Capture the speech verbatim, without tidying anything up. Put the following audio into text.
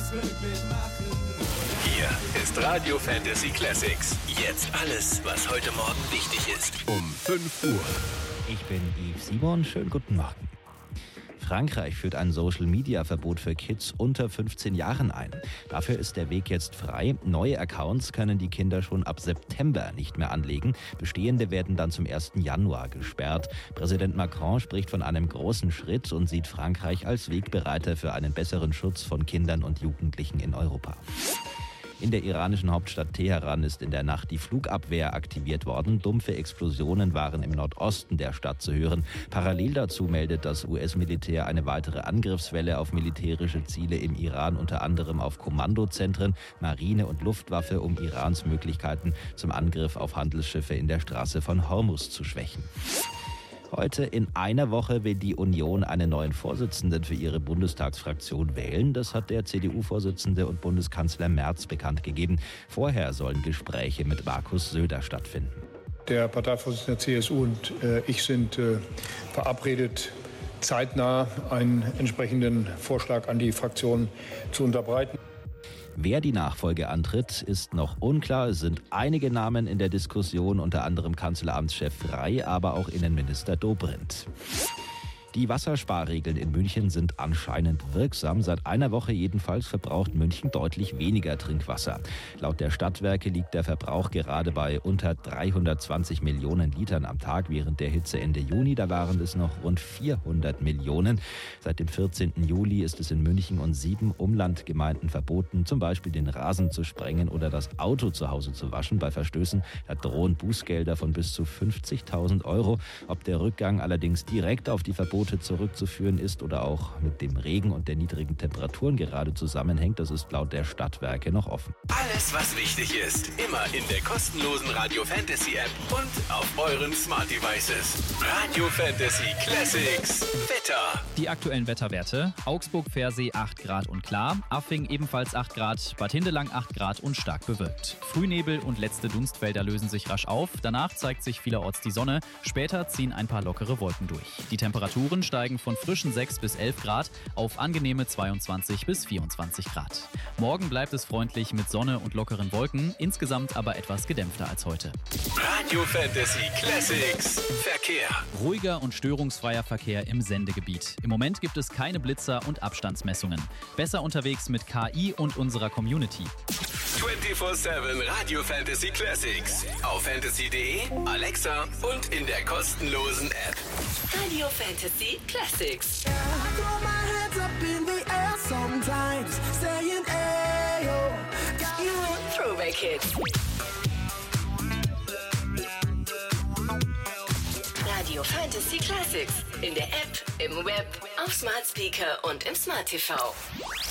es wirklich machen. Hier ist Radio Fantasy Classics. Jetzt alles, was heute Morgen wichtig ist. Um fünf Uhr. Ich bin Yves Simon, schönen guten Morgen. Frankreich führt ein Social-Media-Verbot für Kids unter fünfzehn Jahren ein. Dafür ist der Weg jetzt frei. Neue Accounts können die Kinder schon ab September nicht mehr anlegen. Bestehende werden dann zum ersten Januar gesperrt. Präsident Macron spricht von einem großen Schritt und sieht Frankreich als Wegbereiter für einen besseren Schutz von Kindern und Jugendlichen in Europa. In der iranischen Hauptstadt Teheran ist in der Nacht die Flugabwehr aktiviert worden. Dumpfe Explosionen waren im Nordosten der Stadt zu hören. Parallel dazu meldet das U S-Militär eine weitere Angriffswelle auf militärische Ziele im Iran, unter anderem auf Kommandozentren, Marine und Luftwaffe, um Irans Möglichkeiten zum Angriff auf Handelsschiffe in der Straße von Hormuz zu schwächen. Heute in einer Woche will die Union einen neuen Vorsitzenden für ihre Bundestagsfraktion wählen. Das hat der C D U-Vorsitzende und Bundeskanzler Merz bekannt gegeben. Vorher sollen Gespräche mit Markus Söder stattfinden. Der Parteivorsitzende der C S U und äh, ich sind äh, verabredet, zeitnah einen entsprechenden Vorschlag an die Fraktion zu unterbreiten. Wer die Nachfolge antritt, ist noch unklar. Es sind einige Namen in der Diskussion, unter anderem Kanzleramtschef Frey, aber auch Innenminister Dobrindt. Die Wassersparregeln in München sind anscheinend wirksam. Seit einer Woche jedenfalls verbraucht München deutlich weniger Trinkwasser. Laut der Stadtwerke liegt der Verbrauch gerade bei unter dreihundertzwanzig Millionen Litern am Tag. Während der Hitze Ende Juni, da waren es noch rund vierhundert Millionen. Seit dem vierzehnten Juli ist es in München und sieben Umlandgemeinden verboten, zum Beispiel den Rasen zu sprengen oder das Auto zu Hause zu waschen. Bei Verstößen da drohen Bußgelder von bis zu fünfzigtausend Euro. Ob der Rückgang allerdings direkt auf die Verbote zurückzuführen ist oder auch mit dem Regen und der niedrigen Temperaturen gerade zusammenhängt, das ist laut der Stadtwerke noch offen. Alles, was wichtig ist, immer in der kostenlosen Radio Fantasy App und auf euren Smart Devices. Radio Fantasy Classics Wetter. Die aktuellen Wetterwerte: Augsburg-Versee acht Grad und klar, Affing ebenfalls acht Grad, Bad Hindelang acht Grad und stark bewölkt. Frühnebel und letzte Dunstfelder lösen sich rasch auf, danach zeigt sich vielerorts die Sonne, später ziehen ein paar lockere Wolken durch. Die Temperaturen steigen von frischen sechs bis elf Grad auf angenehme zweiundzwanzig bis vierundzwanzig Grad. Morgen bleibt es freundlich mit Sonne und lockeren Wolken, insgesamt aber etwas gedämpfter als heute. Radio Fantasy Classics Verkehr. Ruhiger und störungsfreier Verkehr im Sendegebiet. Im Moment gibt es keine Blitzer und Abstandsmessungen. Besser unterwegs mit K I und unserer Community. vierundzwanzig sieben Radio Fantasy Classics auf fantasy punkt de, Alexa und in der kostenlosen App. Radio Fantasy Classics. Throwback Hits. Radio Fantasy Classics in der App, im Web, auf Smart Speaker und im Smart T V.